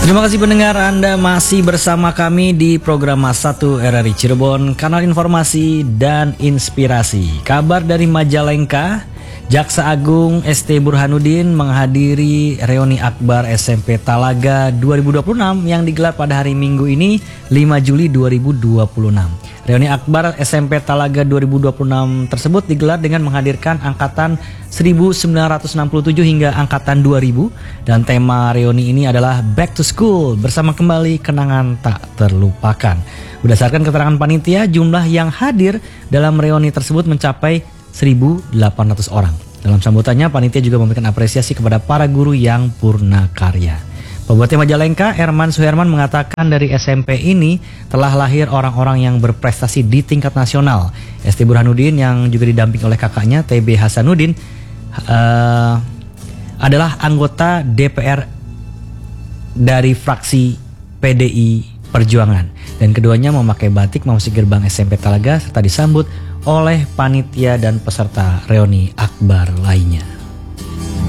Terima kasih pendengar, Anda masih bersama kami di program Mas 1 RRI Cirebon, kanal informasi dan inspirasi. Kabar dari Majalengka, Jaksa Agung ST Burhanuddin menghadiri reuni akbar SMP Talaga 2026 yang digelar pada hari Minggu ini 5 Juli 2026. Reuni akbar SMP Talaga 2026 tersebut digelar dengan menghadirkan angkatan 1967 hingga angkatan 2000 dan tema reuni ini adalah Back to School, bersama kembali kenangan tak terlupakan. Berdasarkan keterangan panitia, jumlah yang hadir dalam reuni tersebut mencapai 1.800 orang. Dalam sambutannya, panitia juga memberikan apresiasi kepada para guru yang purna karya. Pembuatnya Majalengka, Herman Suherman, mengatakan dari SMP ini telah lahir orang-orang yang berprestasi di tingkat nasional. ST Burhanuddin yang juga didamping oleh kakaknya TB Hasanuddin adalah anggota DPR dari fraksi PDI Perjuangan, dan keduanya memakai batik memasuki gerbang SMP Talaga serta disambut oleh panitia dan peserta reuni akbar lainnya.